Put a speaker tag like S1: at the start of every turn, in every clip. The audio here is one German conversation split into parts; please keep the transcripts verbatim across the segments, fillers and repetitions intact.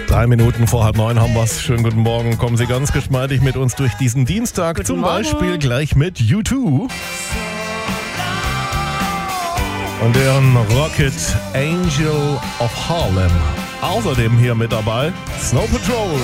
S1: Drei Minuten vor halb neun haben wir's. Schönen guten Morgen. Kommen Sie ganz geschmeidig mit uns durch diesen Dienstag.
S2: Guten
S1: Zum
S2: Morgen.
S1: Beispiel gleich mit U zwei und deren Rocket Angel of Harlem. Außerdem hier mit dabei Snow Patrol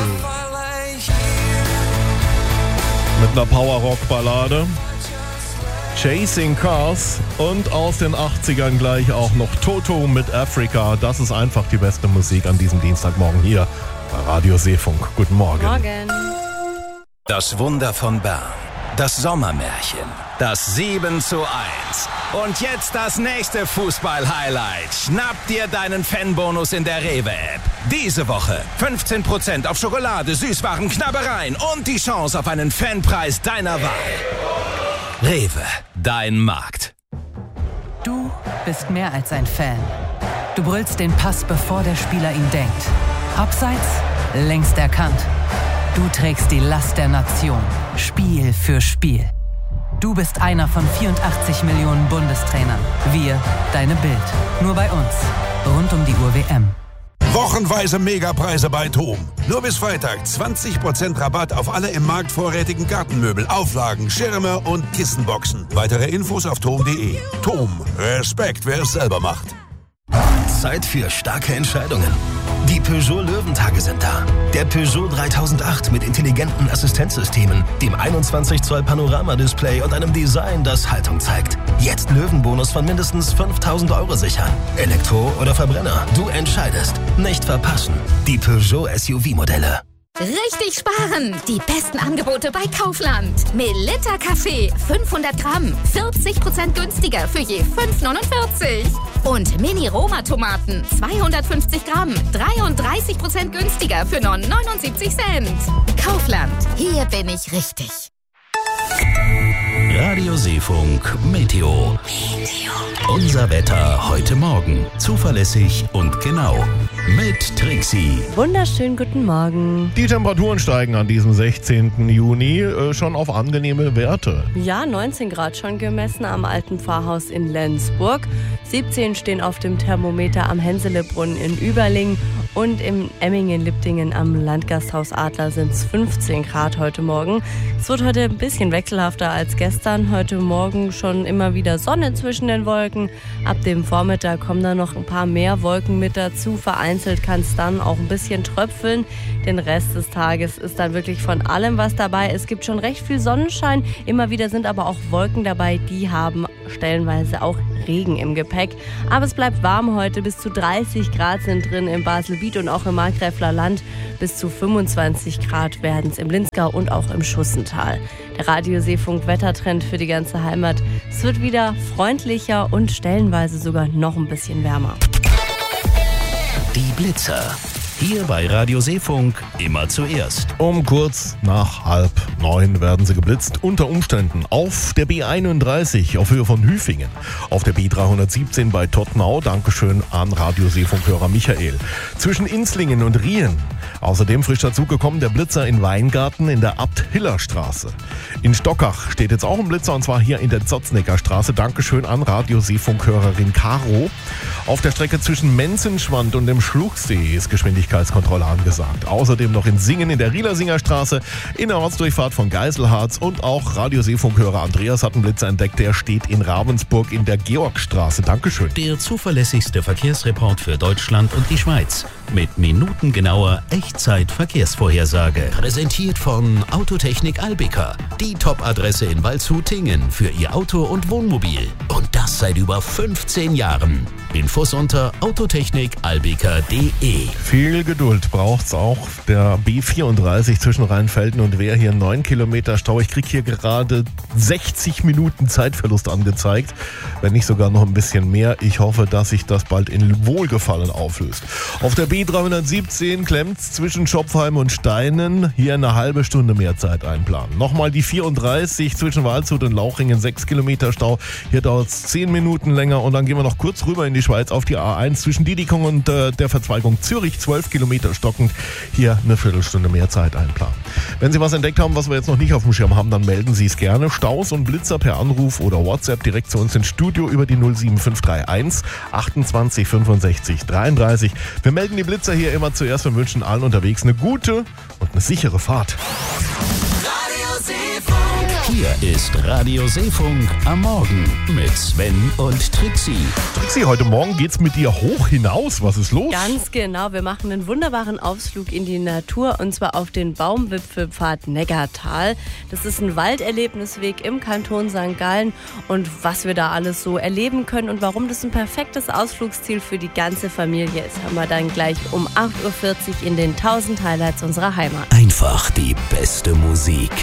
S1: mit einer Power-Rock-Ballade, Chasing Cars und aus den achtzigern gleich auch noch Toto mit Africa. Das ist einfach die beste Musik an diesem Dienstagmorgen hier bei Radio Seefunk. Guten Morgen.
S2: Morgen.
S3: Das Wunder von Bern, das Sommermärchen, das sieben zu eins. Und jetzt das nächste Fußball-Highlight. Schnapp dir deinen Fanbonus in der Rewe-App. Diese Woche fünfzehn Prozent auf Schokolade, Süßwaren, Knabbereien und die Chance auf einen Fanpreis deiner Wahl. Rewe, dein Markt.
S4: Du bist mehr als ein Fan. Du brüllst den Pass, bevor der Spieler ihn denkt. Abseits, längst erkannt. Du trägst die Last der Nation, Spiel für Spiel. Du bist einer von vierundachtzig Millionen Bundestrainern. Wir, deine Bild. Nur bei uns. Rund um die Uhr W M.
S5: Wochenweise Megapreise bei TOM. Nur bis Freitag zwanzig Prozent Rabatt auf alle im Markt vorrätigen Gartenmöbel, Auflagen, Schirme und Kissenboxen. Weitere Infos auf tom punkt de. TOM. Respekt, wer es selber macht.
S3: Zeit für starke Entscheidungen. Die Peugeot Löwentage sind da. Der Peugeot dreitausendacht mit intelligenten Assistenzsystemen, dem einundzwanzig Zoll Panoramadisplay und einem Design, das Haltung zeigt. Jetzt Löwenbonus von mindestens fünftausend Euro sichern. Elektro oder Verbrenner, du entscheidest. Nicht verpassen. Die Peugeot S U V-Modelle.
S6: Richtig sparen! Die besten Angebote bei Kaufland. Melitta Kaffee fünfhundert Gramm, vierzig Prozent günstiger für je fünf neunundvierzig. Und Mini-Roma-Tomaten zweihundertfünfzig Gramm, dreiunddreißig Prozent günstiger für nur neunundsiebzig Cent. Kaufland, hier bin ich richtig.
S7: Radio Seefunk Meteo. Unser Wetter heute Morgen. Zuverlässig und genau. Mit Trixie.
S2: Wunderschönen guten Morgen.
S1: Die Temperaturen steigen an diesem sechzehnten Juni äh, schon auf angenehme Werte.
S2: Ja, neunzehn Grad schon gemessen am Alten Pfarrhaus in Lenzburg. siebzehn stehen auf dem Thermometer am Henselebrunn in Überlingen. Und im Emmingen-Liptingen am Landgasthaus Adler sind es fünfzehn Grad heute Morgen. Es wird heute ein bisschen wechselhafter als gestern. Heute Morgen schon immer wieder Sonne zwischen den Wolken. Ab dem Vormittag kommen dann noch ein paar mehr Wolken mit dazu. Vereinzelt kann es dann auch ein bisschen tröpfeln. Den Rest des Tages ist dann wirklich von allem was dabei. Es gibt schon recht viel Sonnenschein. Immer wieder sind aber auch Wolken dabei, die haben stellenweise auch Regen im Gepäck. Aber es bleibt warm heute. Bis zu dreißig Grad sind drin im Baselbiet und auch im Markgräfler Land. Bis zu fünfundzwanzig Grad werden es im Linzgau und auch im Schussental. Der Radio Seefunk Wettertrend für die ganze Heimat. Es wird wieder freundlicher und stellenweise sogar noch ein bisschen wärmer.
S7: Die Blitzer. Hier bei Radio Seefunk immer zuerst.
S1: Um kurz nach halb neun werden sie geblitzt. Unter Umständen auf der B einunddreißig auf Höhe von Hüfingen, auf der B dreihundertsiebzehn bei Tottenau. Dankeschön an Radio Seefunkhörer Michael. Zwischen Inslingen und Rien. Außerdem frisch dazugekommen der Blitzer in Weingarten in der Abt-Hiller-Straße. In Stockach steht jetzt auch ein Blitzer und zwar hier in der Zotznecker Straße. Dankeschön an Radio Seefunkhörerin Caro. Auf der Strecke zwischen Menzenschwand und dem Schluchsee ist Geschwindigkeitskontrolle angesagt. Außerdem noch in Singen in der Rielersinger Straße, in der Ortsdurchfahrt von Geiselharz und auch Radio Seefunkhörer Andreas hat einen Blitzer entdeckt. Der steht in Ravensburg in der Georgstraße. Dankeschön.
S7: Der zuverlässigste Verkehrsreport für Deutschland und die Schweiz. Mit minutengenauer Echtzeit-Verkehrsvorhersage. Präsentiert von Autotechnik Albica. Die Top-Adresse in Waldshut-Tingen für Ihr Auto und Wohnmobil. Und das seit über fünfzehn Jahren. Infos unter autotechnik albica punkt de.
S1: Viel Geduld braucht's auch. Der B vierunddreißig zwischen Rheinfelden und Wehr, hier neun Kilometer Stau. Ich krieg hier gerade sechzig Minuten Zeitverlust angezeigt, wenn nicht sogar noch ein bisschen mehr. Ich hoffe, dass sich das bald in Wohlgefallen auflöst. Auf der B dreihundertsiebzehn klemmt's zwischen Schopfheim und Steinen. Hier eine halbe Stunde mehr Zeit einplanen. Nochmal die vierunddreißig zwischen Waldshut und Lauchringen, sechs Kilometer Stau. Hier dauert's zehn zehn Minuten länger und dann gehen wir noch kurz rüber in die Schweiz auf die A eins zwischen Didikon und äh, der Verzweigung Zürich, zwölf Kilometer stockend. Hier eine Viertelstunde mehr Zeit einplanen. Wenn Sie was entdeckt haben, was wir jetzt noch nicht auf dem Schirm haben, dann melden Sie es gerne. Staus und Blitzer per Anruf oder WhatsApp direkt zu uns ins Studio über die null sieben fünf drei eins achtundzwanzig fünfundsechzig dreiunddreißig. Wir melden die Blitzer hier immer zuerst und wünschen allen unterwegs eine gute und eine sichere Fahrt.
S7: Hier ist Radio Seefunk am Morgen mit Sven und Trixie.
S1: Trixie, heute Morgen geht's mit dir hoch hinaus. Was ist los?
S2: Ganz genau, wir machen einen wunderbaren Ausflug in die Natur und zwar auf den Baumwipfelpfad Neggertal. Das ist ein Walderlebnisweg im Kanton Sankt Gallen und was wir da alles so erleben können und warum das ein perfektes Ausflugsziel für die ganze Familie ist, haben wir dann gleich um acht Uhr vierzig in den tausend Highlights unserer Heimat.
S7: Einfach die beste Musik.